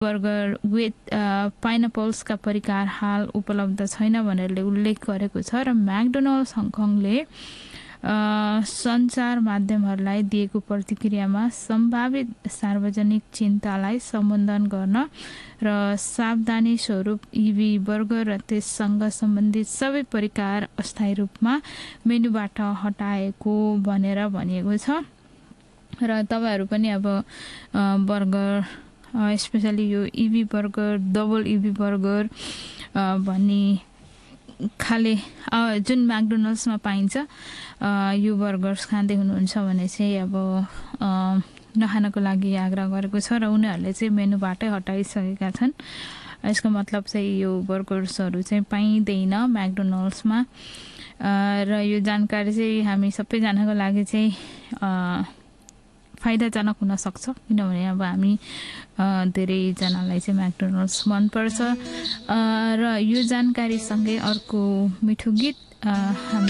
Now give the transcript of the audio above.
Burger with पाइनापल्सका परिकार हाल उपलब्ध छैन भनेर उल्लेख गरेको छ र म्याकडोनल्ड्स हङकङले सञ्चार माध्यमहरूलाई दिएको प्रतिक्रियामा सम्भावित सार्वजनिक चिन्तालाई सम्बोधन गर्न र सावधानी स्वरूप इभी बर्गर र त्यससँग सम्बन्धित सबै परिकार अस्थायी रूपमा मेनुबाट हटाएको भनेर भनिएको छ र तपाईहरु पनि अब बर्गर स्पेशली यो इभी बर्गर डबल इभी बर्गर भन्ने खाले जुन म्याकडोनल्ड्समा पाइन्छ यो बर्गर्स खाँदै हुनुहुन्छ भने चाहिँ अब नखानको लागि आग्रह गरेको छ र उनीहरूले चाहिँ मेनुबाटै हटाइसकेका छन्। यसको मतलब चाहिँ यो बर्गर्सहरू चाहिँ पाइँदैन म्याकडोनल्ड्समा र यो जानकारी चाहिँ हामी सबैजनाको लागि चाहिँ फाइदाजनक हुन सक्छ किनभने अब हामी धेरैजनालाई चाहिँ म्याकडोनल्ड्स मनपर्छ र यो जानकारी सँगै अर्को मिठो गीत हामी